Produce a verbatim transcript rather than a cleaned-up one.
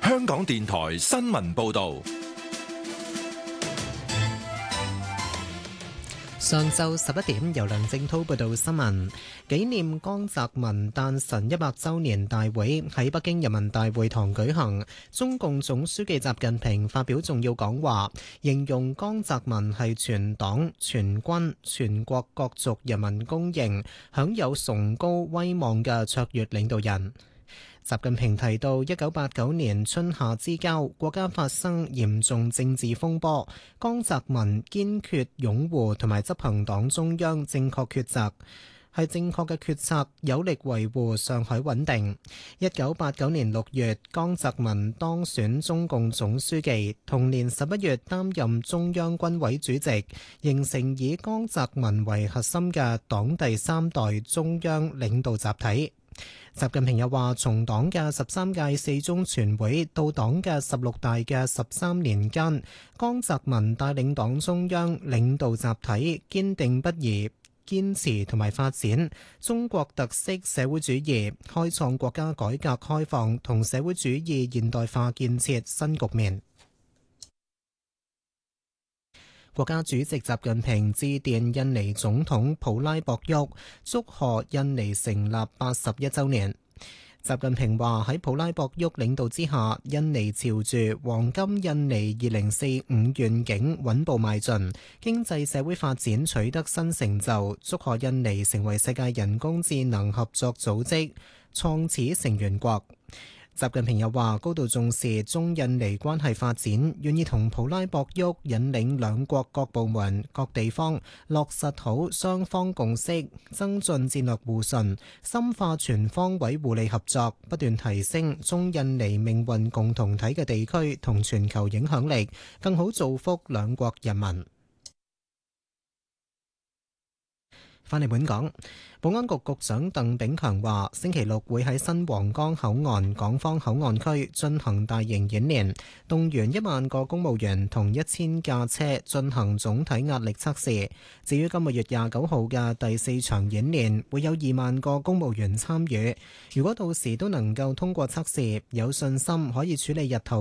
香港電台新聞報道。 上晝十一點，由梁正滔報道新聞。紀念江澤民誕辰一百週年大會喺北京人民大會堂舉行，中共總書記習近平發表重要講話，形容江澤民係全黨全軍全國各族人民公認享有崇高威望嘅卓越領導人。習近平提到，一九八九年春夏之交，國家發生嚴重政治風波，江澤民堅決擁護同埋執行黨中央正確抉擇，係正確嘅決策，有力維護上海穩定。一九八九年六月，江澤民當選中共總書記，同年十一月擔任中央軍委主席，形成以江澤民為核心嘅黨第三代中央領導集體。習近平又話，從黨嘅十三屆四中全會到黨嘅十六大嘅十三年間，江澤民帶領黨中央領導集體堅定不移堅持同埋發展中國特色社會主義，開創國家改革開放同社會主義現代化建設新局面。國家主席習近平致電印尼總統普拉博沃，祝賀印尼成立八十一週年。習近平話，喺普拉博沃領導之下，印尼朝住黃金印尼二零四五願景穩步邁進，經濟社會發展取得新成就，祝賀印尼成為世界人工智能合作組織創始成員國。習近平又話，高度重視中印尼關係發展，願意同普拉博沃引領兩國各部門、各地方落實好雙方共識，增進戰略互信，深化全方位互利合作，不斷提升中印尼命運共同體嘅地區同全球影響力，更好造福兩國人民。返嚟本港，保安局局長鄧炳強話，星期六會喺新皇崗口岸港方口岸區進行大型演練，動員一萬個公務員同一千架車進行總體壓力測試。至於今個月廿九號嘅第四場演練，會有二萬個公務員參與。如果到時都能夠通過測試，有信心可以處理日頭